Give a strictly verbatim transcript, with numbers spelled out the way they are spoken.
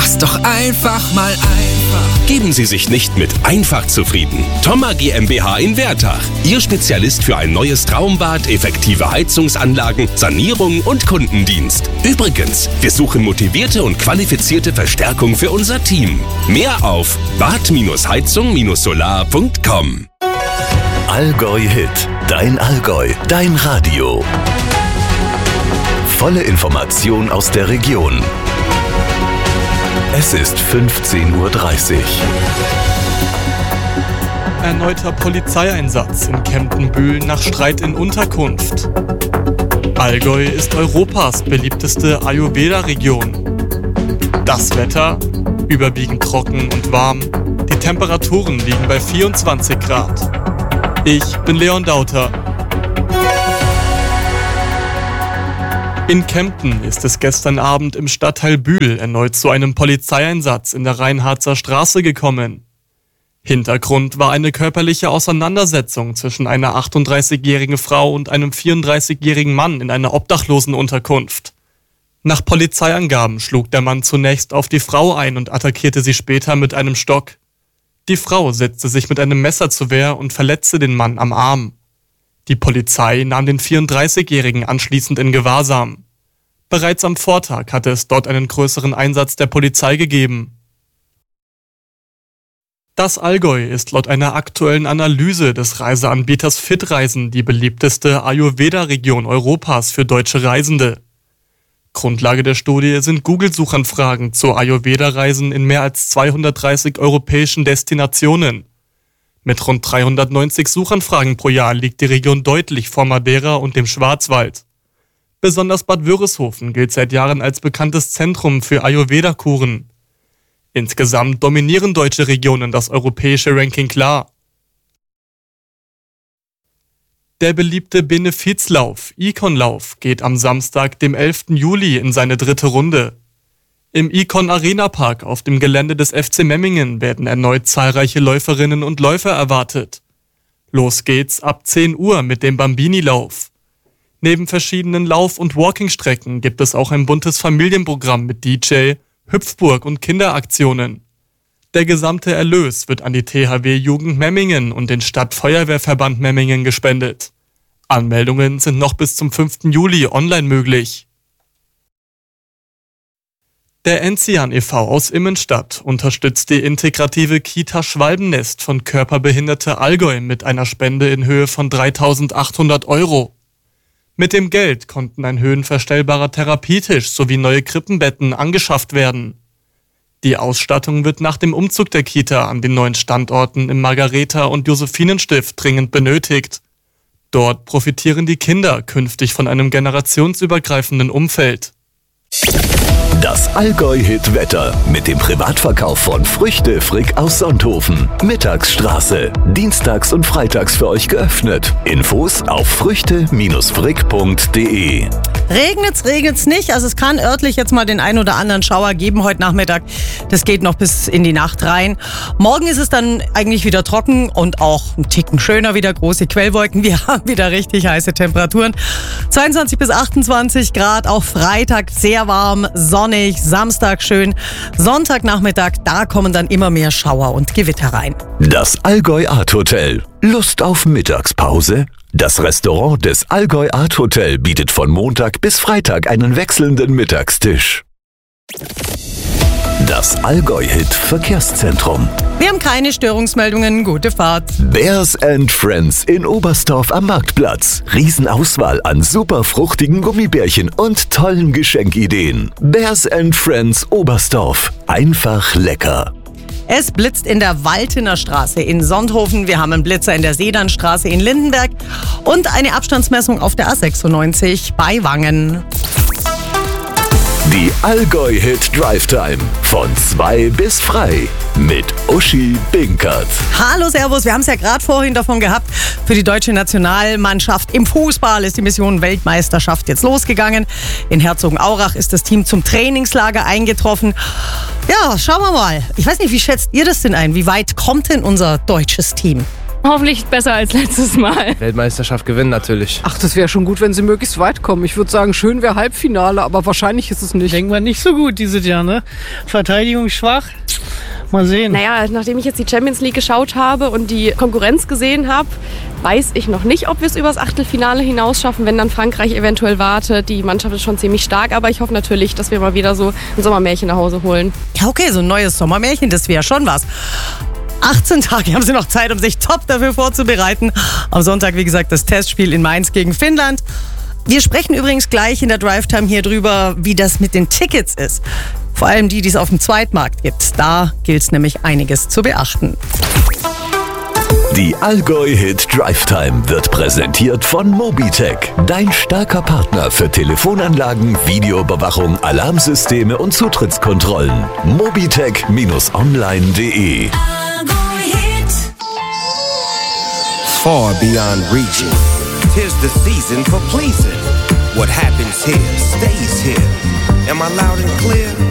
ist doch einfach mal einfach. Geben Sie sich nicht mit einfach zufrieden. Thoma GmbH in Wertach. Ihr Spezialist für ein neues Traumbad, effektive Heizungsanlagen, Sanierung und Kundendienst. Übrigens, wir suchen motivierte und qualifizierte Verstärkung für unser Team. Mehr auf bad heizung solar punkt com. Allgäu Hit. Dein Allgäu. Dein Radio. Volle Information aus der Region. Es ist fünfzehn Uhr dreißig. Erneuter Polizeieinsatz in Kempten-Bühl nach Streit in Unterkunft. Allgäu ist Europas beliebteste Ayurveda-Region. Das Wetter? Überwiegend trocken und warm. Die Temperaturen liegen bei vierundzwanzig Grad. Ich bin Leon Dauter. In Kempten ist es gestern Abend im Stadtteil Bühl erneut zu einem Polizeieinsatz in der Reinhardser Straße gekommen. Hintergrund war eine körperliche Auseinandersetzung zwischen einer achtunddreißigjährigen Frau und einem vierunddreißigjährigen Mann in einer Obdachlosenunterkunft. Nach Polizeiangaben schlug der Mann zunächst auf die Frau ein und attackierte sie später mit einem Stock. Die Frau setzte sich mit einem Messer zur Wehr und verletzte den Mann am Arm. Die Polizei nahm den vierunddreißigjährigen anschließend in Gewahrsam. Bereits am Vortag hatte es dort einen größeren Einsatz der Polizei gegeben. Das Allgäu ist laut einer aktuellen Analyse des Reiseanbieters Fitreisen die beliebteste Ayurveda-Region Europas für deutsche Reisende. Grundlage der Studie sind Google-Suchanfragen zu Ayurveda-Reisen in mehr als zweihundertdreißig europäischen Destinationen. Mit rund dreihundertneunzig Suchanfragen pro Jahr liegt die Region deutlich vor Madeira und dem Schwarzwald. Besonders Bad Wörishofen gilt seit Jahren als bekanntes Zentrum für Ayurveda-Kuren. Insgesamt dominieren deutsche Regionen das europäische Ranking klar. Der beliebte Benefizlauf, Icon-Lauf, geht am Samstag, dem elften Juli, in seine dritte Runde. Im Icon Arena Park auf dem Gelände des F C Memmingen werden erneut zahlreiche Läuferinnen und Läufer erwartet. Los geht's ab zehn Uhr mit dem Bambini-Lauf. Neben verschiedenen Lauf- und Walking-Strecken gibt es auch ein buntes Familienprogramm mit D J, Hüpfburg und Kinderaktionen. Der gesamte Erlös wird an die T H W Jugend Memmingen und den Stadtfeuerwehrverband Memmingen gespendet. Anmeldungen sind noch bis zum fünften Juli online möglich. Der Enzian e V aus Immenstadt unterstützt die integrative Kita Schwalbennest von Körperbehinderte Allgäu mit einer Spende in Höhe von dreitausendachthundert Euro. Mit dem Geld konnten ein höhenverstellbarer Therapietisch sowie neue Krippenbetten angeschafft werden. Die Ausstattung wird nach dem Umzug der Kita an den neuen Standorten im Margareta- und Josephinenstift dringend benötigt. Dort profitieren die Kinder künftig von einem generationsübergreifenden Umfeld. Das Allgäu-Hit-Wetter mit dem Privatverkauf von Früchte Frick aus Sonthofen. Mittagsstraße. Dienstags und freitags für euch geöffnet. Infos auf früchte frick punkt de. Regnet's, regnet's nicht. Also es kann örtlich jetzt mal den ein oder anderen Schauer geben heute Nachmittag. Das geht noch bis in die Nacht rein. Morgen ist es dann eigentlich wieder trocken und auch ein Ticken schöner wieder. Große Quellwolken. Wir haben wieder richtig heiße Temperaturen. zweiundzwanzig bis achtundzwanzig Grad. Auch Freitag sehr warm, sonnig. Samstag schön. Sonntagnachmittag, da kommen dann immer mehr Schauer und Gewitter rein. Das Allgäu Art Hotel. Lust auf Mittagspause? Das Restaurant des Allgäu Art Hotel bietet von Montag bis Freitag einen wechselnden Mittagstisch. Das Allgäu-Hit Verkehrszentrum. Wir haben keine Störungsmeldungen. Gute Fahrt. Bears and Friends in Oberstdorf am Marktplatz. Riesenauswahl an super fruchtigen Gummibärchen und tollen Geschenkideen. Bears and Friends Oberstdorf. Einfach lecker. Es blitzt in der Waltener Straße in Sonthofen. Wir haben einen Blitzer in der Sedanstraße in Lindenberg und eine Abstandsmessung auf der A sechsundneunzig bei Wangen. Die Allgäu-Hit Drive Time von zwei bis frei mit Uschi Binkert. Hallo, servus. Wir haben es ja gerade vorhin davon gehabt. Für die deutsche Nationalmannschaft im Fußball ist die Mission Weltmeisterschaft jetzt losgegangen. In Herzogenaurach ist das Team zum Trainingslager eingetroffen. Ja, schauen wir mal. Ich weiß nicht, wie schätzt ihr das denn ein? Wie weit kommt denn unser deutsches Team? Hoffentlich besser als letztes Mal. Weltmeisterschaft gewinnen natürlich. Ach, das wäre schon gut, wenn sie möglichst weit kommen. Ich würde sagen, schön wäre Halbfinale, aber wahrscheinlich ist es nicht. Denken wir nicht so gut dieses Jahr, ne? Verteidigung schwach. Mal sehen. Naja, nachdem ich jetzt die Champions League geschaut habe und die Konkurrenz gesehen habe, weiß ich noch nicht, ob wir es übers Achtelfinale hinaus schaffen, wenn dann Frankreich eventuell wartet. Die Mannschaft ist schon ziemlich stark, aber ich hoffe natürlich, dass wir mal wieder so ein Sommermärchen nach Hause holen. Ja, okay, so ein neues Sommermärchen, das wäre schon was. achtzehn Tage haben sie noch Zeit, um sich top dafür vorzubereiten. Am Sonntag, wie gesagt, das Testspiel in Mainz gegen Finnland. Wir sprechen übrigens gleich in der Drive-Time hier drüber, wie das mit den Tickets ist. Vor allem die, die es auf dem Zweitmarkt gibt. Da gilt es nämlich einiges zu beachten. Die Allgäu-Hit Drive-Time wird präsentiert von Mobitech. Dein starker Partner für Telefonanlagen, Videoüberwachung, Alarmsysteme und Zutrittskontrollen. Mobitech Online punkt de. Far beyond reaching. Tis the season for pleasing. What happens here stays here. Am I loud and clear?